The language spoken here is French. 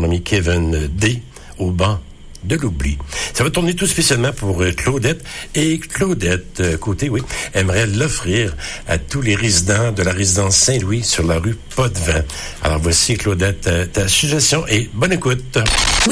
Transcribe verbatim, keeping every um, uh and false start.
ami Kevin D. au banc de l'oubli. Ça va tourner tout spécialement pour euh, Claudette. Et Claudette, euh, côté, oui, aimerait l'offrir à tous les résidents de la résidence Saint-Louis sur la rue Potvin. Alors voici, Claudette, euh, ta suggestion et bonne écoute.